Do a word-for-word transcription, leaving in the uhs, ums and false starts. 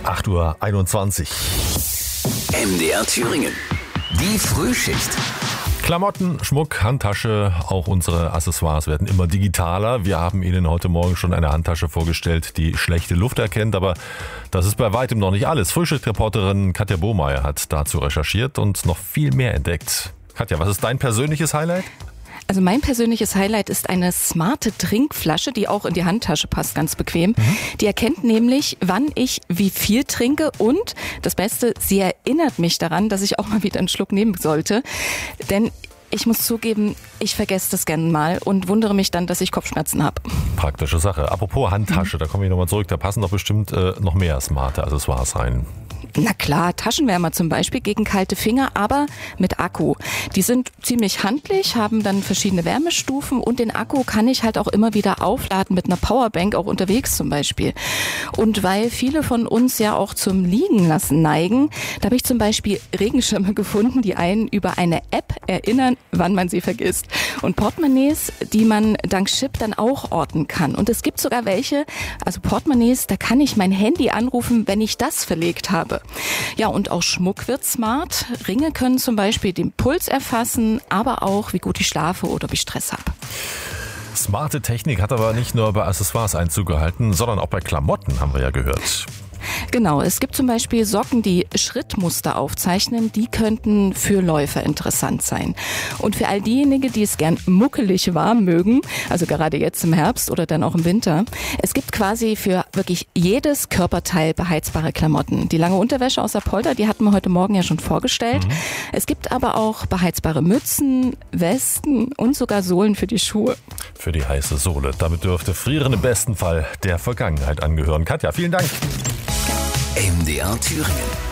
acht Uhr einundzwanzig. M D R Thüringen. Die Frühschicht. Klamotten, Schmuck, Handtasche, auch unsere Accessoires werden immer digitaler. Wir haben Ihnen heute Morgen schon eine Handtasche vorgestellt, die schlechte Luft erkennt, aber das ist bei weitem noch nicht alles. Frühschicht-Reporterin Katja Bohmeier hat dazu recherchiert und noch viel mehr entdeckt. Katja, was ist dein persönliches Highlight? Also mein persönliches Highlight ist eine smarte Trinkflasche, die auch in die Handtasche passt, ganz bequem. Mhm. Die erkennt nämlich, wann ich wie viel trinke und das Beste, sie erinnert mich daran, dass ich auch mal wieder einen Schluck nehmen sollte. Denn ich muss zugeben, ich vergesse das gerne mal und wundere mich dann, dass ich Kopfschmerzen habe. Praktische Sache. Apropos Handtasche, mhm. da komme ich nochmal zurück. Da passen doch bestimmt äh, noch mehr smarte Accessoires rein. Na klar, Taschenwärmer zum Beispiel gegen kalte Finger, aber mit Akku. Die sind ziemlich handlich, haben dann verschiedene Wärmestufen und den Akku kann ich halt auch immer wieder aufladen mit einer Powerbank, auch unterwegs zum Beispiel. Und weil viele von uns ja auch zum Liegenlassen neigen, da habe ich zum Beispiel Regenschirme gefunden, die einen über eine App erinnern, wann man sie vergisst. Und Portemonnaies, die man dank Chip dann auch orten kann. Und es gibt sogar welche, also Portemonnaies, da kann ich mein Handy anrufen, wenn ich das verlegt habe. Ja, und auch Schmuck wird smart. Ringe können zum Beispiel den Puls erfassen, aber auch, wie gut ich schlafe oder ob ich Stress habe. Smarte Technik hat aber nicht nur bei Accessoires Einzug gehalten, sondern auch bei Klamotten, haben wir ja gehört. Genau, es gibt zum Beispiel Socken, die Schrittmuster aufzeichnen. Die könnten für Läufer interessant sein. Und für all diejenigen, die es gern muckelig warm mögen, also gerade jetzt im Herbst oder dann auch im Winter, es gibt quasi für wirklich jedes Körperteil beheizbare Klamotten. Die lange Unterwäsche aus Apolda, die hatten wir heute Morgen ja schon vorgestellt. Mhm. Es gibt aber auch beheizbare Mützen, Westen und sogar Sohlen für die Schuhe. Für die heiße Sohle. Damit dürfte Frieren im besten Fall der Vergangenheit angehören. Katja, vielen Dank. M D R Thüringen.